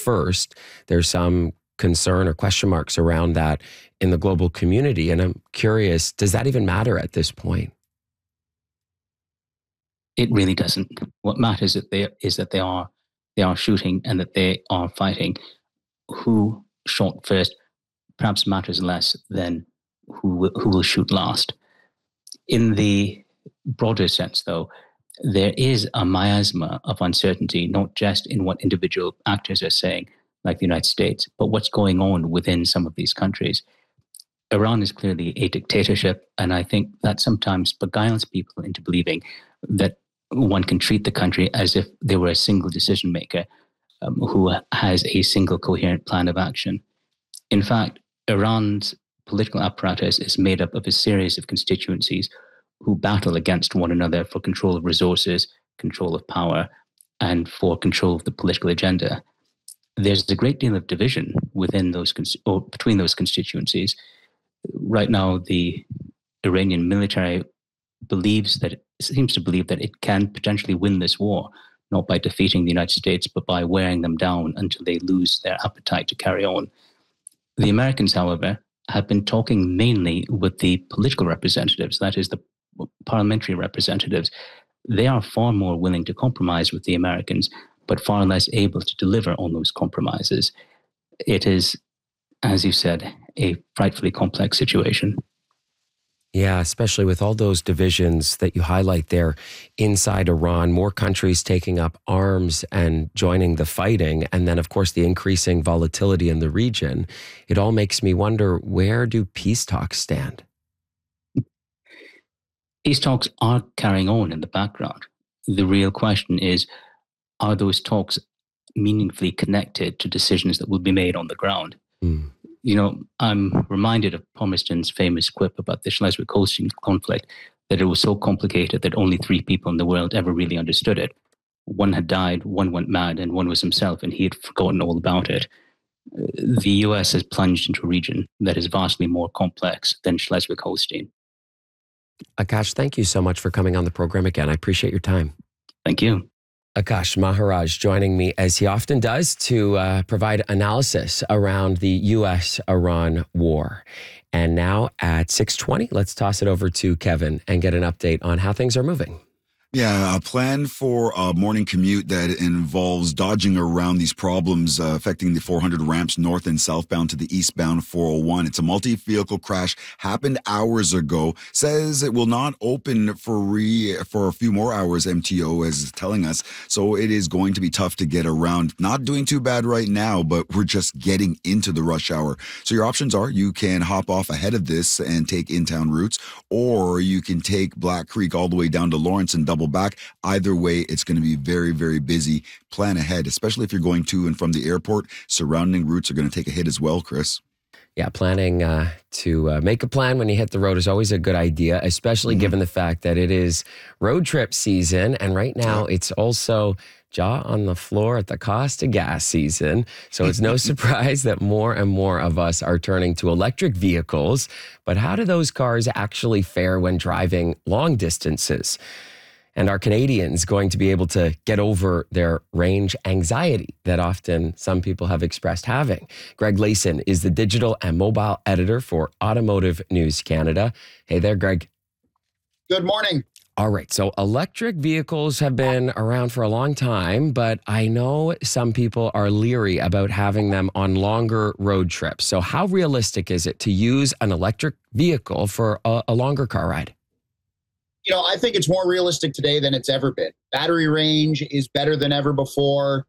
first. There's some concern or question marks around that in the global community. And I'm curious, does that even matter at this point? It really doesn't. What matters is that they are shooting and that they are fighting. Who shot first perhaps matters less than who will shoot last. In the broader sense, though, there is a miasma of uncertainty, not just in what individual actors are saying, like the United States, but what's going on within some of these countries. Iran is clearly a dictatorship, and I think that sometimes beguiles people into believing that one can treat the country as if they were a single decision maker who has a single coherent plan of action. In fact, Iran's political apparatus is made up of a series of constituencies who battle against one another for control of resources, control of power, and for control of the political agenda. There's a great deal of division within those or between those constituencies. Right now, the Iranian military seems to believe that it can potentially win this war, not by defeating the United States, but by wearing them down until they lose their appetite to carry on. The Americans, however, have been talking mainly with the political representatives, that is, the parliamentary representatives. They are far more willing to compromise with the Americans, but far less able to deliver on those compromises. It is, as you said, a frightfully complex situation. Yeah, especially with all those divisions that you highlight there inside Iran, more countries taking up arms and joining the fighting, and then, of course, the increasing volatility in the region. It all makes me wonder, where do peace talks stand? Peace talks are carrying on in the background. The real question is, are those talks meaningfully connected to decisions that will be made on the ground? You know, I'm reminded of Palmerston's famous quip about the Schleswig-Holstein conflict, that it was so complicated that only 3 people in the world ever really understood it. One had died, one went mad, and one was himself, and he had forgotten all about it. The US has plunged into a region that is vastly more complex than Schleswig-Holstein. Akash, thank you so much for coming on the program again. I appreciate your time. Thank you. Akash Maharaj joining me, as he often does, to provide analysis around the U.S.-Iran war. And now at 6:20, let's toss it over to Kevin and get an update on how things are moving. Yeah, a plan for a morning commute that involves dodging around these problems affecting the 400 ramps north and southbound to the eastbound 401. It's a multi-vehicle crash, happened hours ago. Says it will not open for a few more hours, MTO is telling us. So it is going to be tough to get around. Not doing too bad right now, but we're just getting into the rush hour. So your options are you can hop off ahead of this and take in-town routes, or you can take Black Creek all the way down to Lawrence and double back. Either way, it's going to be very, very busy. Plan ahead, especially if you're going to and from the airport. Surrounding routes are going to take a hit as well, Chris. Yeah, planning to make a plan when you hit the road is always a good idea, especially given the fact that it is road trip season. And right now it's also jaw on the floor at the cost of gas season. So it's no surprise that more and more of us are turning to electric vehicles. But how do those cars actually fare when driving long distances? And are Canadians going to be able to get over their range anxiety that often some people have expressed having? Greg Layson is the digital and mobile editor for Automotive News Canada. Hey there, Greg. Good morning. All right. So electric vehicles have been around for a long time, but I know some people are leery about having them on longer road trips. So how realistic is it to use an electric vehicle for a longer car ride? You know, I think it's more realistic today than it's ever been. Battery range is better than ever before.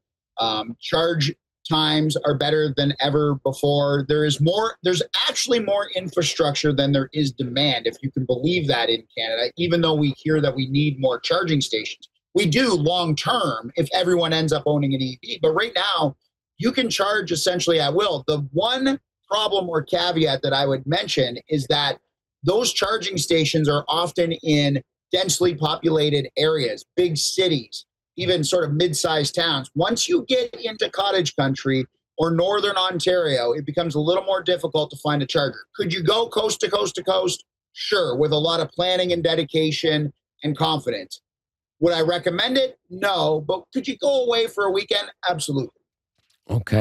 Charge times are better than ever before. There's actually more infrastructure than there is demand, if you can believe that, in Canada, even though we hear that we need more charging stations. We do long term if everyone ends up owning an EV. But right now, you can charge essentially at will. The one problem or caveat that I would mention is that those charging stations are often in densely populated areas, big cities, even sort of mid-sized towns. Once you get into cottage country or northern Ontario, it becomes a little more difficult to find a charger. Could you go coast to coast to coast? Sure, with a lot of planning and dedication and confidence. Would I recommend it? No, but could you go away for a weekend? Absolutely. Okay.